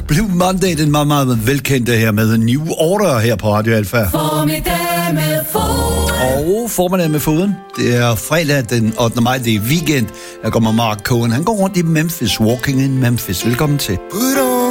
Blue Monday, den meget, meget velkendte her med New Order her på Radio Alfa. Formiddag med foden. Og formiddag med foden. Det er fredag den 8. maj, det er weekend. Her kommer Mark Cohen. Han går rundt i Memphis, walking in Memphis. Velkommen til. Put on